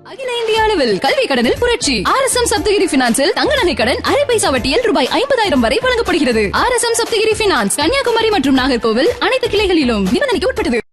அகில இந்திய அளவில் கல்வி கடனில் புரட்சி. RSM சப்தகிரி பினான்சில் தங்க நகை கடன் அரை பைசா வட்டியில் ரூபாய் 50,000 வரை வழங்கப்படுகிறது. RSM சப்தகிரி பினான்ஸ், கன்னியாகுமரி மற்றும் நாகர்கோவில் அனைத்து கிளைகளிலும். நிபந்தனைக்கு உட்பட்டது.